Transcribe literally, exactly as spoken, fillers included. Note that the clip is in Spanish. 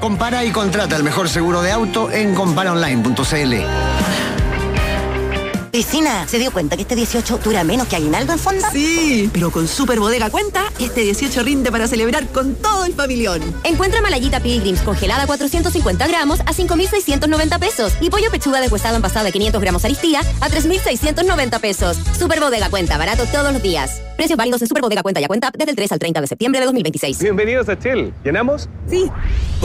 Compara y contrata el mejor seguro de auto en compara online punto c l. Vecina, ¿se dio cuenta que este dieciocho dura menos que aguinaldo en Fonda? Sí, pero con Super Bodega Cuenta, este dieciocho rinde para celebrar con todo el familión. Encuentra Malayita Pilgrims congelada cuatrocientos cincuenta gramos a cinco mil seiscientos noventa pesos y pollo pechuga deshuesado envasado de quinientos gramos Aristía a tres mil seiscientos noventa pesos. Super Bodega Cuenta, barato todos los días. Precios válidos en Super Bodega Cuenta y a Cuenta desde el tres al treinta de septiembre de dos mil veintiséis. Bienvenidos a Shell. ¿Llenamos? Sí.